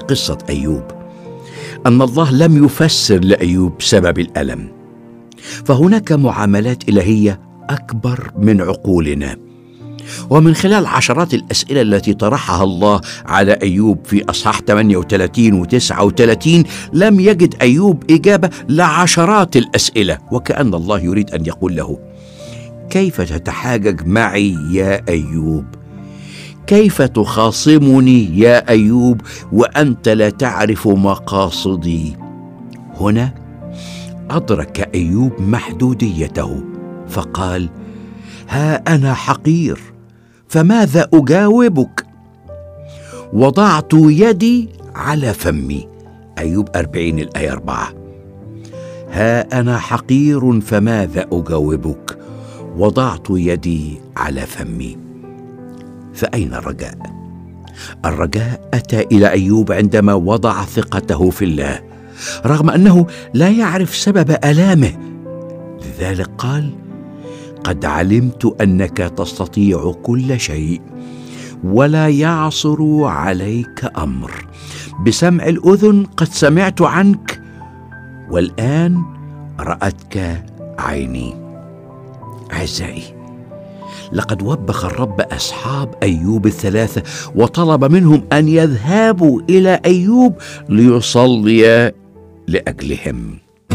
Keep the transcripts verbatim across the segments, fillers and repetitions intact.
قصة أيوب أن الله لم يفسر لأيوب سبب الألم، فهناك معاملات إلهية أكبر من عقولنا. ومن خلال عشرات الأسئلة التي طرحها الله على أيوب في أصحاح ثمانية وثلاثين وتسعة وثلاثين لم يجد أيوب إجابة لعشرات الأسئلة، وكأن الله يريد أن يقول له: كيف تتحاجج معي يا أيوب؟ كيف تخاصمني يا أيوب وأنت لا تعرف مقاصدي؟ هنا أدرك أيوب محدوديته فقال: ها أنا حقير، فماذا أجاوبك؟ وضعت يدي على فمي. أيوب أربعين الآية أربعة. ها أنا حقير، فماذا أجاوبك؟ وضعت يدي على فمي. فأين الرجاء؟ الرجاء أتى إلى أيوب عندما وضع ثقته في الله، رغم أنه لا يعرف سبب آلامه. لذلك قال: قد علمت أنك تستطيع كل شيء ولا يعصر عليك أمر. بسمع الأذن قد سمعت عنك، والآن رأتك عيني. أعزائي، لقد وبخ الرب أصحاب أيوب الثلاثة وطلب منهم أن يذهبوا إلى أيوب ليصلي لأجلهم.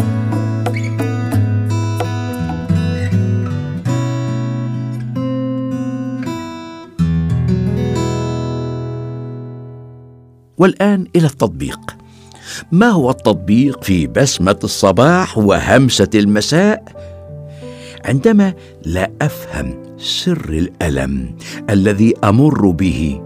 والآن إلى التطبيق. ما هو التطبيق في بسمة الصباح وهمسة المساء؟ عندما لا أفهم سر الألم الذي أمر به،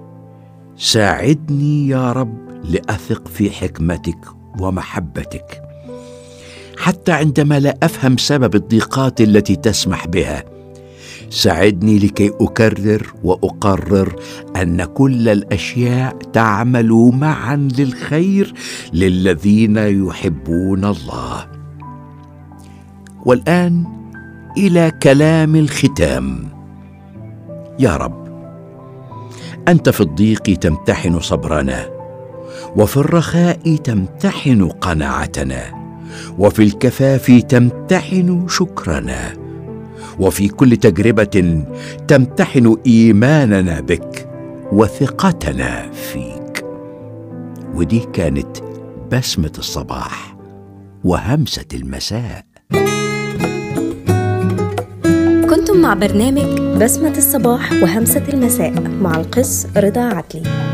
ساعدني يا رب لأثق في حكمتك ومحبتك. حتى عندما لا أفهم سبب الضيقات التي تسمح بها، ساعدني لكي أكرر وأقرر أن كل الأشياء تعمل معا للخير للذين يحبون الله. والآن إلى كلام الختام. يا رب، أنت في الضيق تمتحن صبرنا، وفي الرخاء تمتحن قناعتنا، وفي الكفاف تمتحن شكرنا، وفي كل تجربة تمتحن إيماننا بك وثقتنا فيك. ودي كانت بسمة الصباح وهمسة المساء. كنتم مع برنامج بسمة الصباح وهمسة المساء مع القس رضا عدلي.